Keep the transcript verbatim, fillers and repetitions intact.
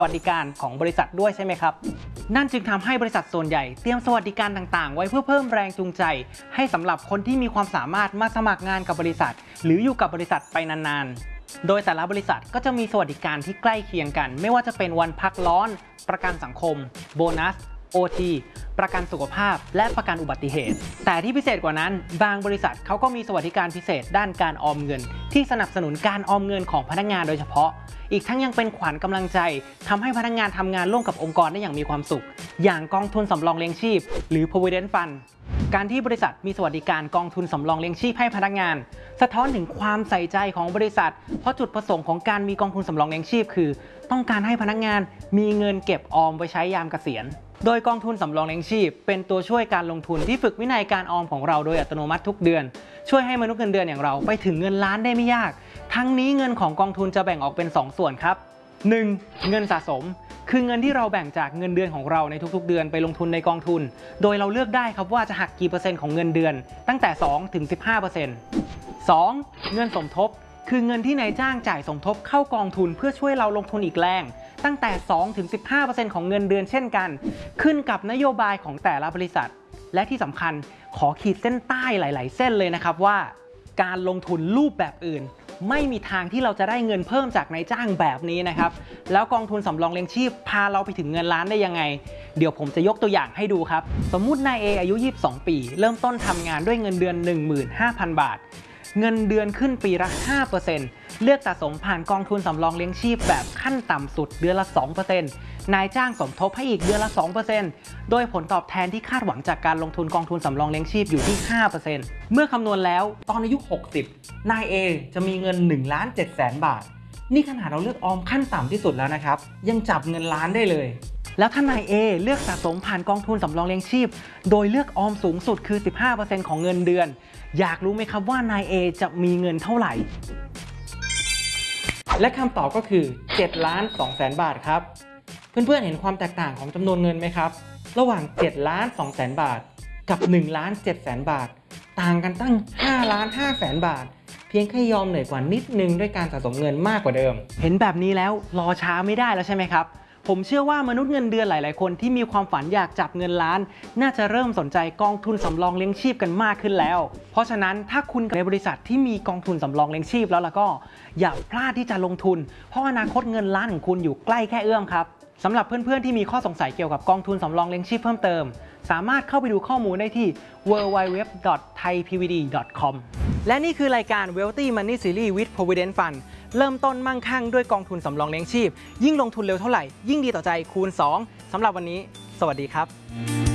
สวัสดิการของบริษัทด้วยใช่ไหมครับนั่นจึงทำให้บริษัทส่วนใหญ่เตรียมสวัสดิการต่างๆไว้เพื่อเพิ่มแรงจูงใจให้สำหรับคนที่มีความสามารถมาสมัครงานกับบริษัทหรืออยู่กับบริษัทไปนานๆโดยแต่ละบริษัทก็จะมีสวัสดิการที่ใกล้เคียงกันไม่ว่าจะเป็นวันพักร้อนประกันสังคมโบนัส โอ ที ประกันสุขภาพและประกันอุบัติเหตุแต่ที่พิเศษกว่านั้นบางบริษัทเขาก็มีสวัสดิการพิเศษด้านการออมเงินที่สนับสนุนการออมเงินของพนักงานโดยเฉพาะอีกทั้งยังเป็นขวัญกำลังใจทำให้พนักงานทำงานร่วมกับองค์กรได้อย่างมีความสุขอย่างกองทุนสำรองเลี้ยงชีพหรือ Provident Fund การที่บริษัทมีสวัสดิการกองทุนสำรองเลี้ยงชีพให้พนักงานสะท้อนถึงความใส่ใจของบริษัทเพราะจุดประสงค์ของการมีกองทุนสำรองเลี้ยงชีพคือต้องการให้พนักงานมีเงินเก็บออมไว้ใช้ยามเกษียณโดยกองทุนสำรองเลี้ยงชีพเป็นตัวช่วยการลงทุนที่ฝึกวินัยการออมของเราโดยอัตโนมัติทุกเดือนช่วยให้มนุษย์เงินเดือนอย่างเราไปถึงเงินล้านได้ไม่ยากทั้งนี้เงินของกองทุนจะแบ่งออกเป็นสองส่วนครับหนึ่งเงินสะสมคือเงินที่เราแบ่งจากเงินเดือนของเราในทุกๆเดือนไปลงทุนในกองทุนโดยเราเลือกได้ครับว่าจะหักกี่เปอร์เซ็นต์ของเงินเดือนตั้งแต่ สองถึงสิบห้าเปอร์เซ็นต์ สองเงินสมทบคือเงินที่นายจ้างจ่ายสมทบเข้ากองทุนเพื่อช่วยเราลงทุนอีกแรงตั้งแต่ สองถึงสิบห้าเปอร์เซ็นต์ ของเงินเดือนเช่นกันขึ้นกับนโยบายของแต่ละบริษัทและที่สำคัญขอขีดเส้นใต้หลายๆเส้นเลยนะครับว่าการลงทุนรูปแบบอื่นไม่มีทางที่เราจะได้เงินเพิ่มจากนายจ้างแบบนี้นะครับแล้วกองทุนสำรองเลี้ยงชีพพาเราไปถึงเงินล้านได้ยังไงเดี๋ยวผมจะยกตัวอย่างให้ดูครับสมมุตินายเออายุยี่สิบสองปีเริ่มต้นทำงานด้วยเงินเดือน หนึ่งหมื่นห้าพัน บาทเงินเดือนขึ้นปีละ ห้าเปอร์เซ็นต์ เลือกสะสมผ่านกองทุนสำรองเลี้ยงชีพแบบขั้นต่ำสุดเดือนละ สองเปอร์เซ็นต์ นายจ้างสมทบให้อีกเดือนละ สองเปอร์เซ็นต์ โดยผลตอบแทนที่คาดหวังจากการลงทุนกองทุนสำรองเลี้ยงชีพอยู่ที่ ห้าเปอร์เซ็นต์ เมื่อคำนวณแล้วตอนอายุหกสิบนายเอจะมีเงิน หนึ่งล้านเจ็ดแสน บาทนี่ขนาดเราเลือกออมขั้นต่ำที่สุดแล้วนะครับยังจับเงินล้านได้เลยแล้วถ้านายเอเลือกสะสมผ่านกองทุนสำรองเลี้ยงชีพโดยเลือกออมสูงสุดคือ สิบห้าเปอร์เซ็นต์ ของเงินเดือนอยากรู้ไหมครับว่านายเอจะมีเงินเท่าไหร่และคำตอบก็คือ เจ็ดล้านสองแสน บาทครับเพื่อนๆเห็นความแตกต่างของจำนวนเงินไหมครับระหว่าง เจ็ดล้านสองแสน บาทกับ หนึ่งล้านเจ็ดแสน บาทต่างกันตั้ง ห้าล้านห้าแสน บาทเพียงแค่ยอมเหนื่อยกว่านิดนึงด้วยการสะสมเงินมากกว่าเดิมเห็นแบบนี้แล้วรอช้าไม่ได้แล้วใช่ไหมครับผมเชื่อว่ามนุษย์เงินเดือนหลายๆคนที่มีความฝันอยากจับเงินล้านน่าจะเริ่มสนใจกองทุนสำรองเลี้ยงชีพกันมากขึ้นแล้วเพราะฉะนั้นถ้าคุณในบริษัทที่มีกองทุนสำรองเลี้ยงชีพแล้วล่ะก็อย่าพลาดที่จะลงทุนเพราะอนาคตเงินล้านของคุณอยู่ใกล้แค่เอื้อมครับสำหรับเพื่อนๆที่มีข้อสงสัยเกี่ยวกับกองทุนสำรองเลี้ยงชีพเพิ่มเติมสามารถเข้าไปดูข้อมูลได้ที่ ดับเบิลยู ดับเบิลยู ดับเบิลยู ดอท ไทย พี วี ดี ดอท คอม และนี่คือรายการ Wealthy Money Series with Provident Fund เริ่มต้นมั่งคั่งด้วยกองทุนสำรองเลี้ยงชีพยิ่งลงทุนเร็วเท่าไหร่ยิ่งดีต่อใจคูณสองสำหรับวันนี้สวัสดีครับ